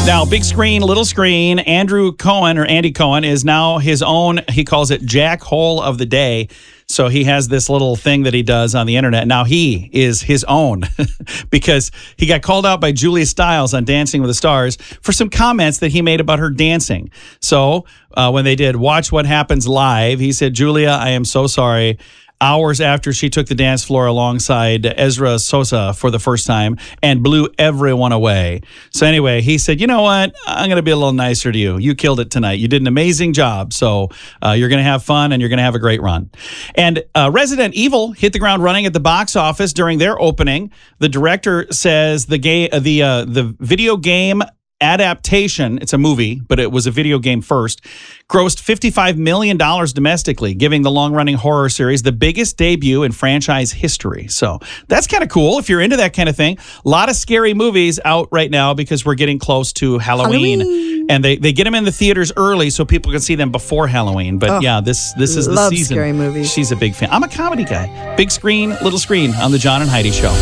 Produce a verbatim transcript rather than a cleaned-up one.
Now, big screen, little screen, Andrew Cohen or Andy Cohen is now his own, he calls it Jack Hole of the Day. So he has this little thing that he does on the internet. Now he is his own because he got called out by Julia Stiles on Dancing with the Stars for some comments that he made about her dancing. So uh, when they did Watch What Happens Live, he said, "Julia, I am so sorry." Hours after she took the dance floor alongside Ezra Sosa for the first time and blew everyone away. So anyway, he said, you know what? I'm going to be a little nicer to you. You killed it tonight. You did an amazing job. So uh, you're going to have fun and you're going to have a great run. And uh, Resident Evil hit the ground running at the box office during their opening. The director says the, ga- uh, the, uh, the video game adaptation, it's a movie, but it was a video game first, grossed fifty-five million dollars domestically, giving the long-running horror series the biggest debut in franchise history. So that's kind of cool if you're into that kind of thing. A lot of scary movies out right now because we're getting close to Halloween. Halloween. And they, they get them in the theaters early so people can see them before Halloween. But oh, yeah, this this is the love season. Scary movies. She's a big fan. I'm a comedy guy. Big screen, little screen on the John and Heidi Show.